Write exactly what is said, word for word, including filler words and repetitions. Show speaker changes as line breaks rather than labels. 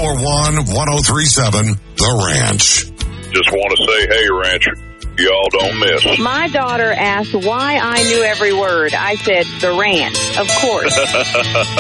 four one, one oh three seven, The Ranch.
Just want to say, hey, Ranch, y'all don't miss.
My daughter asked why I knew every word. I said, The Ranch, of course.